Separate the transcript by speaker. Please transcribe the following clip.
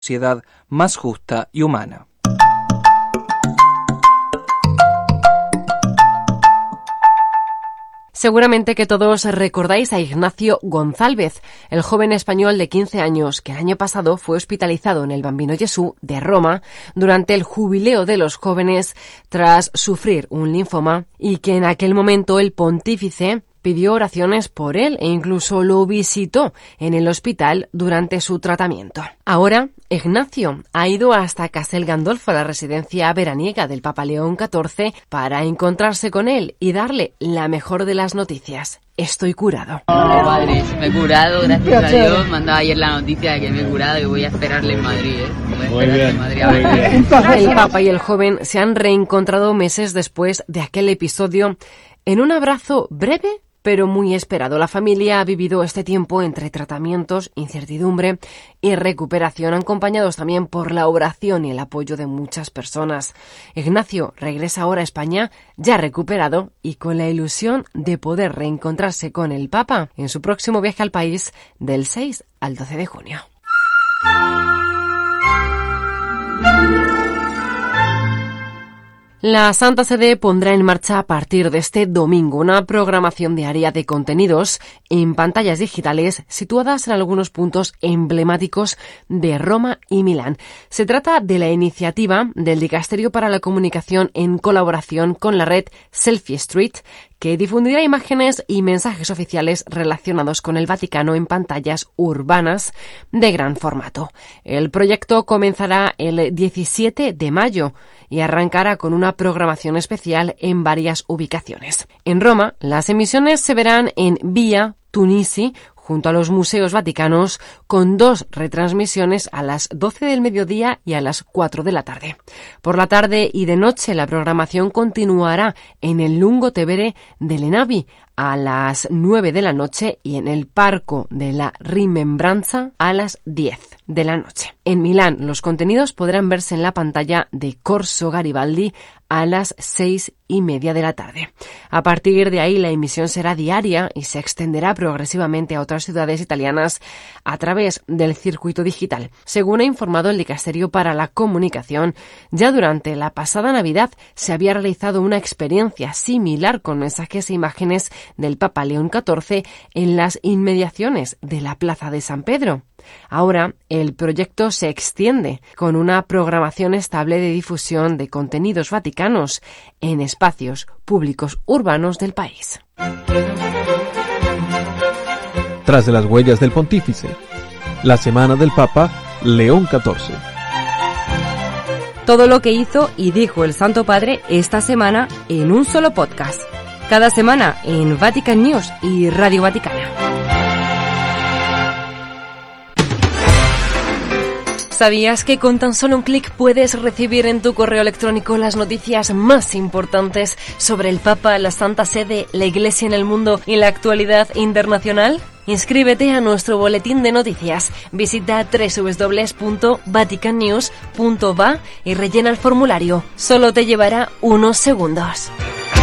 Speaker 1: sociedad más justa y humana.
Speaker 2: Seguramente que todos recordáis a Ignacio González, el joven español de 15 años que el año pasado fue hospitalizado en el Bambino Gesù de Roma durante el jubileo de los jóvenes tras sufrir un linfoma y que en aquel momento el pontífice pidió oraciones por él e incluso lo visitó en el hospital durante su tratamiento. Ahora, Ignacio ha ido hasta Castel Gandolfo, la residencia veraniega del Papa León XIV, para encontrarse con él y darle la mejor de las noticias. Estoy curado.
Speaker 3: Hola, padre, me he curado, gracias a Dios. Me han dado ayer la noticia de que me he curado y voy a esperarle en Madrid.
Speaker 4: Muy bien.
Speaker 2: El Papa y el joven se han reencontrado meses después de aquel episodio en un abrazo breve pero muy esperado. La familia ha vivido este tiempo entre tratamientos, incertidumbre y recuperación, acompañados también por la oración y el apoyo de muchas personas. Ignacio regresa ahora a España, ya recuperado y con la ilusión de poder reencontrarse con el Papa en su próximo viaje al país del 6 al 12 de junio. La Santa Sede pondrá en marcha a partir de este domingo una programación diaria de contenidos en pantallas digitales situadas en algunos puntos emblemáticos de Roma y Milán. Se trata de la iniciativa del Dicasterio para la Comunicación en colaboración con la red Selfie Street, que difundirá imágenes y mensajes oficiales relacionados con el Vaticano en pantallas urbanas de gran formato. El proyecto comenzará el 17 de mayo y arrancará con una programación especial en varias ubicaciones. En Roma, las emisiones se verán en Vía Tunisi, junto a los museos vaticanos, con 2 retransmisiones a las 12 del mediodía y a las 4 de la tarde. Por la tarde y de noche la programación continuará en el Lungo Tevere de Lenavi a las 9 de la noche y en el Parco de la Rimembranza a las 10 de la noche. En Milán, los contenidos podrán verse en la pantalla de Corso Garibaldi a las 6:30 de la tarde. A partir de ahí, la emisión será diaria y se extenderá progresivamente a otras ciudades italianas a través del circuito digital. Según ha informado el Dicasterio para la Comunicación, ya durante la pasada Navidad se había realizado una experiencia similar con mensajes e imágenes del Papa León XIV en las inmediaciones de la Plaza de San Pedro. Ahora, el proyecto se extiende con una programación estable de difusión de contenidos vaticanos en espacios públicos urbanos del país.
Speaker 4: Tras de las huellas del Pontífice, la semana del Papa León XIV.
Speaker 5: Todo lo que hizo y dijo el Santo Padre esta semana en un solo podcast. Cada semana en Vatican News y Radio Vaticana. ¿Sabías que con tan solo un clic puedes recibir en tu correo electrónico las noticias más importantes sobre el Papa, la Santa Sede, la Iglesia en el mundo y la actualidad internacional? Inscríbete a nuestro boletín de noticias. Visita www.vaticannews.va y rellena el formulario. Solo te llevará unos segundos.